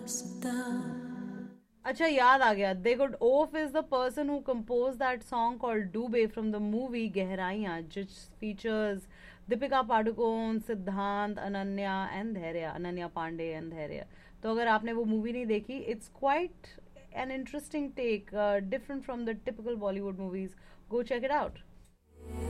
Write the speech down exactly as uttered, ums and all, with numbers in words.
अच्छा याद आ गया, देखो ओफ is the person who compose that song called डूबे from the movie गहराइयां, जिच features Deepika Padukone, सिद्धांत, अनन्या एंड धैर्य, अनन्या पांडे एंड धैर्य. तो अगर आपने वो मूवी नहीं देखी, it's quite an interesting take, different from the typical Bollywood movies. Go check it out.